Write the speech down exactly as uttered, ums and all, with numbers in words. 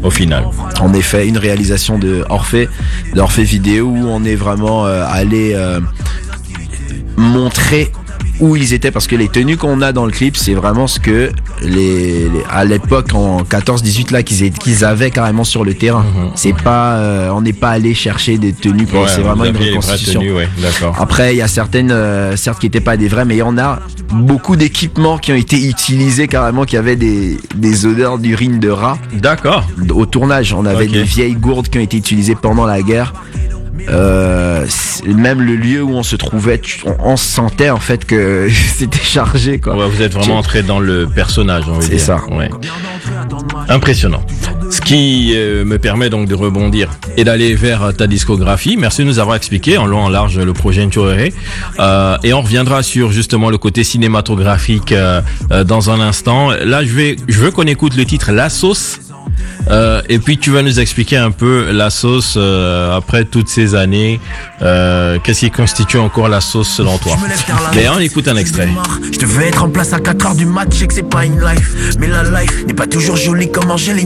au final. En effet, une réalisation de Orphée, d'Orphée Vidéo, où on est vraiment euh, allé euh, montrer où ils étaient, parce que les tenues qu'on a dans le clip, c'est vraiment ce que les, les à l'époque en quatorze dix-huit là qu'ils qu'ils avaient carrément sur le terrain. Mmh, c'est mmh. pas euh, on n'est pas allé chercher des tenues, ouais, c'est vraiment une reconstitution. Tenues, ouais, d'accord. Après, il y a certaines euh, certes qui étaient pas des vraies, mais il y en a beaucoup d'équipements qui ont été utilisés carrément, qui avaient des des odeurs d'urine de rat. D'accord. Au tournage, on avait okay. des vieilles gourdes qui ont été utilisées pendant la guerre. Euh, même le lieu où on se trouvait, on, on sentait en fait que c'était chargé, quoi. Ouais, vous êtes vraiment entré dans le personnage, on va dire. C'est ça. Ouais. Impressionnant. Ce qui euh, me permet donc de rebondir et d'aller vers ta discographie. Merci de nous avoir expliqué en long en large le projet Ntchorere. Euh, et on reviendra sur justement le côté cinématographique euh, euh, dans un instant. Là, je vais, je veux qu'on écoute le titre La Sauce. Euh, et puis tu vas nous expliquer un peu la sauce euh, après toutes ces années. Euh, qu'est-ce qui constitue encore la sauce selon toi? Mais on écoute un extrait. Je devais être en place à quatre heures du match, je sais que c'est pas une life, mais la life n'est pas toujours jolie comme Angéline.